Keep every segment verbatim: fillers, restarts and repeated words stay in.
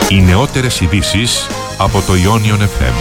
Οι νεότερες ειδήσεις από το Ionion εφ εμ.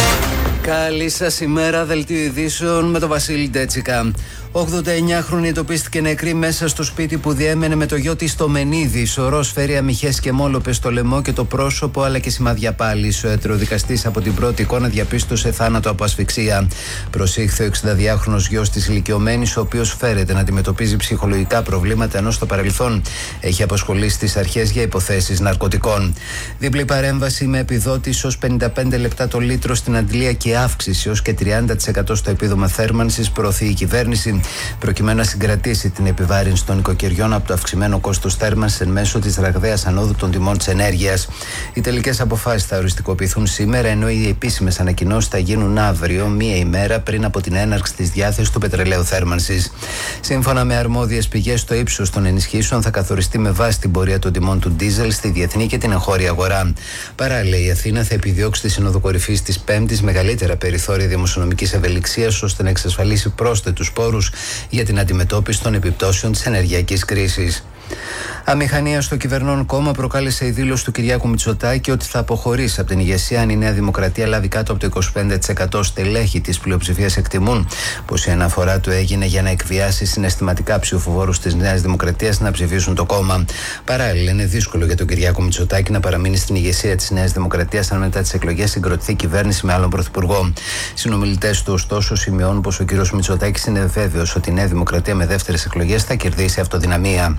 Καλή σας ημέρα, δελτίο ειδήσεων με τον Βασίλη Ντέτσικα. ογδονταεννιάχρονη εντοπίστηκε νεκρή μέσα στο σπίτι που διέμενε με το γιο της στο Μενίδη. Σωρός φέρει αμυχές και μόλοπες στο λαιμό και το πρόσωπο, αλλά και σημάδια πάλης. Ο ιατροδικαστής από την πρώτη εικόνα διαπίστωσε θάνατο από ασφυξία. Προσήχθη ο εξηνταδυάχρονος γιος της ηλικιωμένης, ο οποίος φέρεται να αντιμετωπίζει ψυχολογικά προβλήματα, ενώ στο παρελθόν έχει απασχολήσει τις αρχές για υποθέσεις ναρκωτικών. Διπλή παρέμβαση με επιδότηση ως πενήντα πέντε λεπτά το λίτρο στην αντλία και αύξηση ως και τριάντα τοις εκατό στο επίδομα θέρμανσης προωθεί η κυβέρνηση, προκειμένου να συγκρατήσει την επιβάρυνση των οικοκυριών από το αυξημένο κόστος θέρμανσης εν μέσω της ραγδαίας ανόδου των τιμών της ενέργειας. Οι τελικές αποφάσεις θα οριστικοποιηθούν σήμερα, ενώ οι επίσημες ανακοινώσεις θα γίνουν αύριο, μία ημέρα πριν από την έναρξη της διάθεσης του πετρελαίου θέρμανσης. Σύμφωνα με αρμόδιες πηγές, το ύψος των ενισχύσεων θα καθοριστεί με βάση την πορεία των τιμών του ντίζελ στη διεθνή και την εγχώρια αγορά. Παράλληλα, η Αθήνα θα επιδιώξει τη Σύνοδο Κορυφής της Πέμπτης μεγαλύτερα περιθώρια δημοσιονομικής ευελιξίας, ώστε να εξασφαλίσει πρόσθετους πόρους για την αντιμετώπιση των επιπτώσεων της ενεργειακής κρίσης. Αμηχανία στο κυβερνών κόμμα προκάλεσε η δήλωση του Κυριάκου Μητσοτάκη ότι θα αποχωρήσει από την ηγεσία αν η Νέα Δημοκρατία λάβει κάτω από το είκοσι πέντε τοις εκατό. Στελέχη της πλειοψηφίας εκτιμούν πως η αναφορά του έγινε για να εκβιάσει συναισθηματικά ψηφοφόρους της Νέας Δημοκρατίας να ψηφίσουν το κόμμα. Παράλληλα, είναι δύσκολο για τον Κυριάκο Μητσοτάκη να παραμείνει στην ηγεσία της Νέας Δημοκρατίας αν μετά τις εκλογές συγκροτηθεί κυβέρνηση με άλλον πρωθυπουργό. Συνομιλητές του, ωστόσο, σημειώνουν πως ο κ. Μητσοτάκης είναι βέβαιος ότι η Νέα Δημοκρατία με δεύτερες εκλογές θα κερδίσει αυτοδυναμία.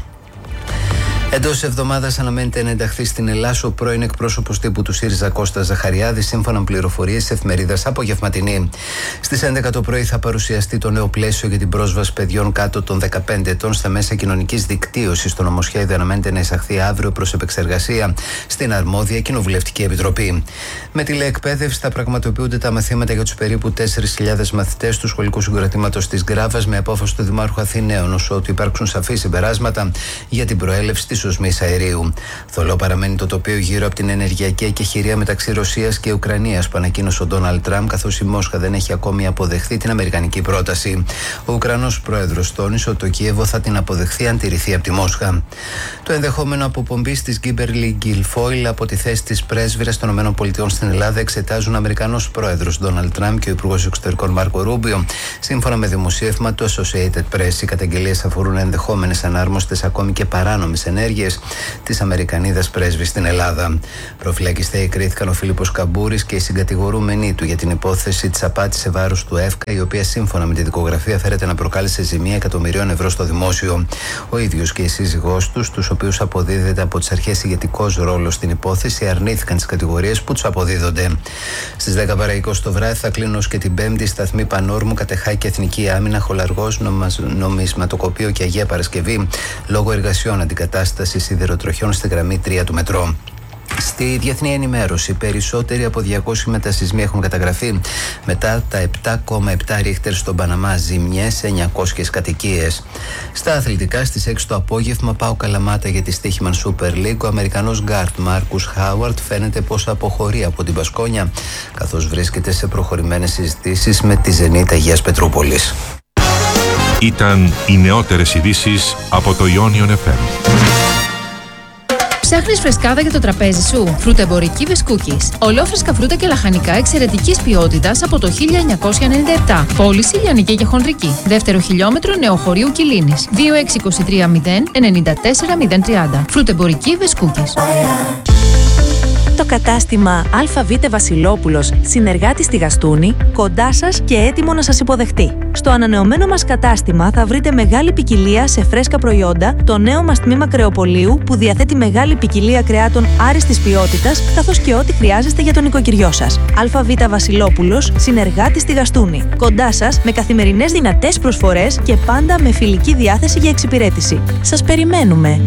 Εντός εβδομάδας αναμένεται να ενταχθεί στην Ελλάδα ο πρώην εκπρόσωπος τύπου του ΣΥΡΙΖΑ Κώστας Ζαχαριάδης, σύμφωνα με πληροφορίες της εφημερίδας Απογευματινή. Στις έντεκα το πρωί θα παρουσιαστεί το νέο πλαίσιο για την πρόσβαση παιδιών κάτω των δεκαπέντε ετών στα μέσα κοινωνικής δικτύωσης. Το νομοσχέδιο αναμένεται να εισαχθεί αύριο προς επεξεργασία στην αρμόδια Κοινοβουλευτική Επιτροπή. Με τηλεεκπαίδευση θα πραγματοποιούνται τα μαθήματα για τους περίπου τέσσερις χιλιάδες μαθητές του σχολικού συγκροτήματος της Γκράβας, με απόφαση του Δημάρχου Αθηναίων, όσο ότι υπάρξουν σαφή συμπεράσματα για την προέλευση της οσμής αερίου. Θολό παραμένει το τοπίο γύρω από την ενεργειακή εκεχηρία μεταξύ Ρωσίας και Ουκρανίας που ανακοίνωσε ο Ντόναλντ Τραμπ, καθώς η Μόσχα δεν έχει ακόμη αποδεχθεί την αμερικανική πρόταση. Ο Ουκρανός πρόεδρος τόνισε ότι το Κίεβο θα την αποδεχθεί αν τηρηθεί από τη Μόσχα. Το ενδεχόμενο αποπομπής της Γκίμπερλι Γκιλφόιλ από τη θέση της πρέσβυρας των ΗΠΑ στην Ελλάδα εξετάζουν ο Αμερικανός πρόεδρος Ντόναλντ Τραμπ και ο Υπουργός Εξωτερικών Μάρκο Ρούμπιο, σύμφωνα με δημοσίευμα του Associated Press. Οι καταγγελίες αφορούν ενδεχόμενες ανάρμοστες ακόμη και παράνομες ενέργειες της Αμερικανίδας πρέσβης στην Ελλάδα. Προφυλακιστέοι κρίθηκαν ο Φίλιππος Καμπούρης και οι συγκατηγορούμενοι του για την υπόθεση της απάτης σε βάρος του ΕΦΚΑ, η οποία σύμφωνα με τη δικογραφία φέρεται να προκάλεσε ζημία εκατομμυρίων ευρώ στο δημόσιο. Ο ίδιος και η σύζυγός τους, τους οποίους αποδίδεται από τις αρχές ηγετικός ρόλος στην υπόθεση, αρνήθηκαν τις κατηγορίες που τους αποδίδονται. Στις δέκα παρά είκοσι το βράδυ θα κλείνουν ως και την Πέμπτη σταθμή Πανόρμου, Κατεχάκη, Εθνική Άμυνα, Χολαργός, Νομισματοκοπείο και Αγία Παρασκευή, λόγω εργασιών αντικατάστασης σιδηροτροχιών στη γραμμή τρία του μετρό. Στη διεθνή ενημέρωση, περισσότεροι από διακόσιοι μετασυσμοί έχουν καταγραφεί μετά τα επτά κόμμα επτά ρίχτερ στον Παναμά, ζημιές σε εννιακόσιες κατοικίες. Στα αθλητικά, στις έξι το απόγευμα, πάω Καλαμάτα για τη Στίχημαν Super League. Ο Αμερικανός γκάρτ Μάρκους Χάουαρτ φαίνεται πως αποχωρεί από την Πασκόνια, καθώς βρίσκεται σε προχωρημένες συζητήσεις με τη Ζενίτ Αγίας Πετρούπολης. Ήταν οι νεότερες ειδήσεις από το Ionion εφ εμ. Ψάχνεις φρεσκάδα για το τραπέζι σου? Φρουτεμπορική Βεσκούκης. Ολόφρεσκα φρούτα και λαχανικά εξαιρετικής ποιότητας από το χίλια εννιακόσια ενενήντα επτά. Πώληση λιανική και χονδρική. Δεύτερο χιλιόμετρο Νεοχωρίου Κιλίνης. δύο έξι δύο τρία μηδέν εννιά τέσσερα μηδέν τρία μηδέν. Φρουτεμπορική Βεσκούκης. Το κατάστημα ΑΒ Βασιλόπουλος, συνεργάτη στη Γαστούνη, κοντά σας και έτοιμο να σας υποδεχτεί. Στο ανανεωμένο μας κατάστημα θα βρείτε μεγάλη ποικιλία σε φρέσκα προϊόντα, το νέο μας τμήμα κρεοπολίου που διαθέτει μεγάλη ποικιλία κρεάτων άριστης ποιότητας, καθώς και ό,τι χρειάζεστε για τον οικοκυριό σας. ΑΒ Βασιλόπουλος, συνεργάτη στη Γαστούνη. Κοντά σας με καθημερινές δυνατές προσφορές και πάντα με φιλική διάθεση για εξυπηρέτηση. Σας περιμένουμε!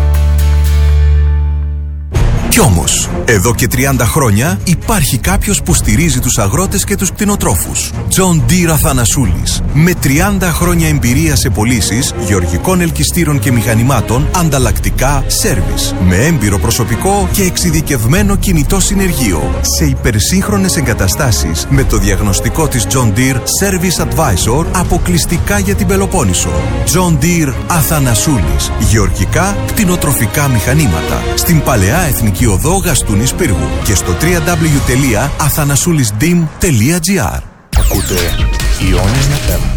Κι όμως, εδώ και τριάντα χρόνια υπάρχει κάποιος που στηρίζει τους αγρότες και τους κτηνοτρόφους. John Deere Αθανασούλης. Με τριάντα χρόνια εμπειρία σε πωλήσεις γεωργικών ελκυστήρων και μηχανημάτων, ανταλλακτικά, σέρβις. Με έμπειρο προσωπικό και εξειδικευμένο κινητό συνεργείο. Σε υπερσύγχρονες εγκαταστάσεις με το διαγνωστικό της John Deere Service Advisor αποκλειστικά για την Πελοπόννησο. John Deere Αθανασούλης. Γεωργικά, κτηνοτροφικά μηχανήματα. Στην Παλαιά Εθνική Οδό Γαστούνη Γαστούνης Πύργου και στο double-u double-u double-u τελεία αθανασούλης ντι εμ τελεία τζι άρ. Ακούτε Ionian εφ εμ.